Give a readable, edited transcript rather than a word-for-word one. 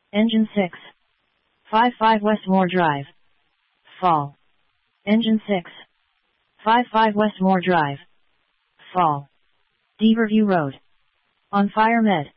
Engine 6. 55 Westmore Drive. Fall. Engine 6. 55 Westmore Drive. Fall. Deaverview Road. On Fire Med.